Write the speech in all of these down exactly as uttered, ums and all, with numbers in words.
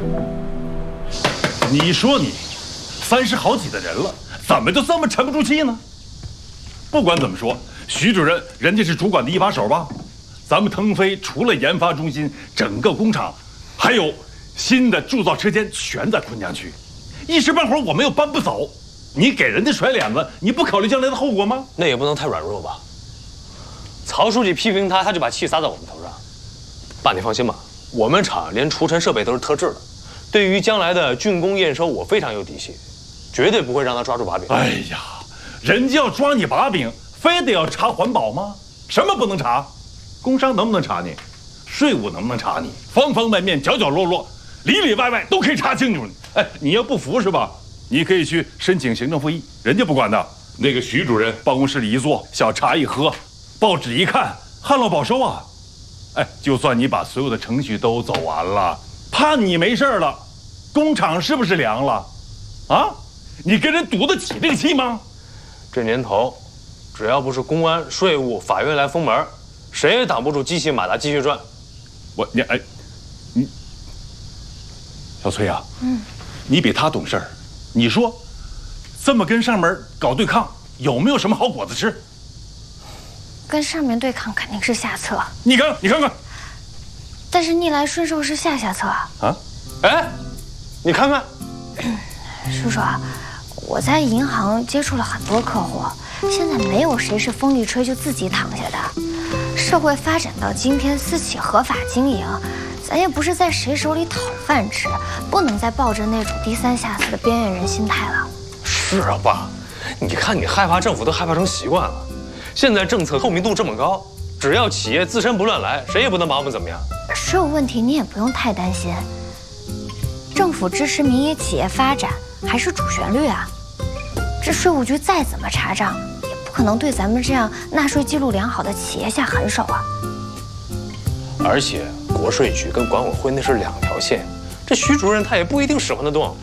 你说你，三十好几的人了，怎么就这么沉不住气呢？不管怎么说，徐主任人家是主管的一把手吧？咱们腾飞除了研发中心，整个工厂，还有新的铸造车间全在昆江区，一时半会儿我们又搬不走，你给人家甩脸子，你不考虑将来的后果吗？ 那也不能太软弱吧。曹书记批评他，他就把气撒在我们头上。爸，你放心吧，我们厂连除尘设备都是特制的，对于将来的竣工验收，我非常有底气，绝对不会让他抓住把柄。 哎呀，人家要抓你把柄，非得要查环保吗？什么不能查？工商能不能查你？税务能不能查你？方方面面、角角落落、里里外外都可以查清楚你。哎，你要不服是吧？你可以去申请行政复议，人家不管的。那个徐主任办公室里一坐，小茶一喝，报纸一看，旱涝保收啊！哎，就算你把所有的程序都走完了，判你没事了，工厂是不是凉了？啊？你跟人赌得起这个气吗？ 这年头，只要不是公安、税务、法院来封门，谁也挡不住机器马达继续转。 我你哎，你小崔啊，嗯，你比他懂事儿，你说，这么跟上面搞对抗，有没有什么好果子吃？ 跟上面对抗肯定是下策。 你看，你看看， 但是逆来顺受是下下策啊。 啊，哎，你看看， 叔叔啊，我在银行接触了很多客户，现在没有谁是风力吹就自己躺下的。社会发展到今天，私企合法经营，咱也不是在谁手里讨饭吃，不能再抱着那种低三下四的边缘人心态了。 是啊，爸，你看你害怕政府都害怕成习惯了。现在政策透明度这么高，只要企业自身不乱来，谁也不能把我们怎么样。 税务问题你也不用太担心，政府支持民营企业发展还是主旋律啊。这税务局再怎么查账，也不可能对咱们这样纳税记录良好的企业下狠手啊。 而且国税局跟管委会那是两条线，这徐主任他也不一定使唤得动。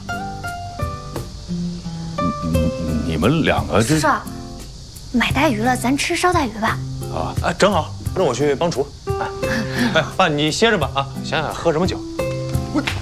你们两个这叔叔，买带鱼了，咱吃烧带鱼吧。 啊啊，正好，让我去帮厨。哎，哎，爸，你歇着吧啊，想想喝什么酒。